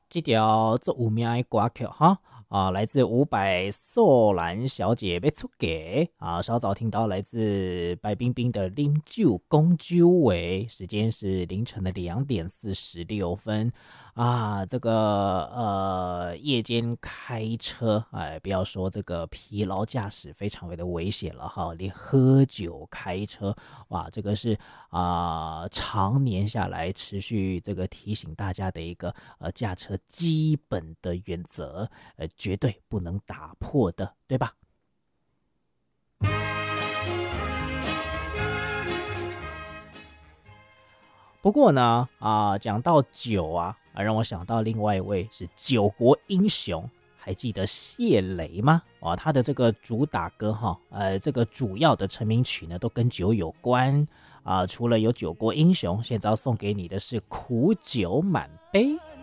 这条这有名的歌曲哈来自伍佰素兰小姐要出嫁稍早听到来自白冰冰的啉酒公酒尾，时间是凌晨的2:46这个夜间开车不要说这个疲劳驾驶非常的危险了哈，连喝酒开车哇，这个是常年下来持续这个提醒大家的一个驾车基本的原则，绝对不能打破的，对吧？不过呢，讲到酒让我想到另外一位是酒国英雄，还记得谢雷吗？他的这个主打歌这个主要的成名曲呢，都跟酒有关除了有酒国英雄，现在要送给你的是苦酒满杯。